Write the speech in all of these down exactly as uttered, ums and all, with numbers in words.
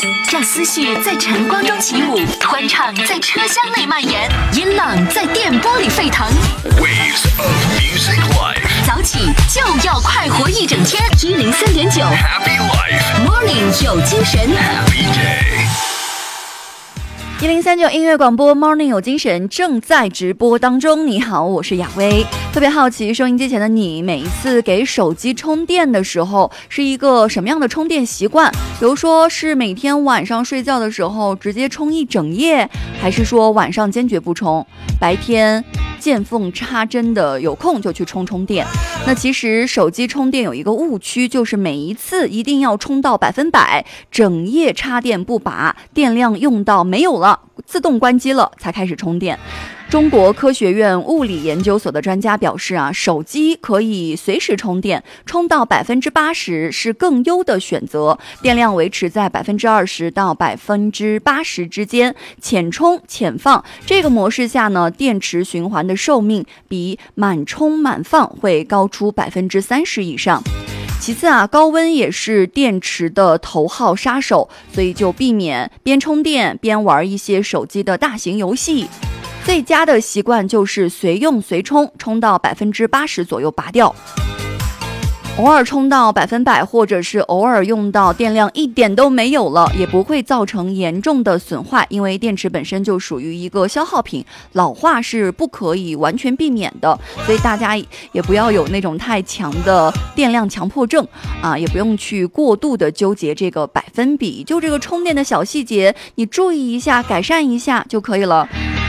让思绪在晨光中起舞，欢唱在车厢内蔓延，音浪在电波里沸腾。 Waves of Music Life， 早起就要快活一整天。一零三点九 Happy Life Morning 有精神 Happy Day。 一零三九音乐广播 Morning 有精神正在直播当中。你好，我是雅薇。特别好奇收音机前的你，每一次给手机充电的时候是一个什么样的充电习惯？比如说是每天晚上睡觉的时候直接充一整夜，还是说晚上坚决不充，白天见缝插针的有空就去充充电？那其实手机充电有一个误区，就是每一次一定要充到百分百，整夜插电不拔，电量用到没有了，自动关机了才开始充电。中国科学院物理研究所的专家表示啊，手机可以随时充电，充到百分之八十是更优的选择，电量维持在百分之二十到百分之八十之间，浅充浅放。这个模式下呢，电池循环的寿命比满充满放会高出百分之三十以上。其次啊，高温也是电池的头号杀手，所以就避免边充电边玩一些手机的大型游戏。最佳的习惯就是随用随充，充到百分之八十左右拔掉。偶尔充到百分百，或者是偶尔用到电量一点都没有了，也不会造成严重的损坏，因为电池本身就属于一个消耗品，老化是不可以完全避免的，所以大家也不要有那种太强的电量强迫症啊，也不用去过度的纠结这个百分比，就这个充电的小细节，你注意一下，改善一下就可以了。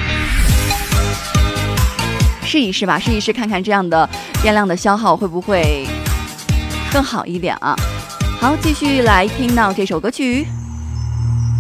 试一试吧，试一试看看这样的电量的消耗会不会更好一点啊。好，继续来听到这首歌曲。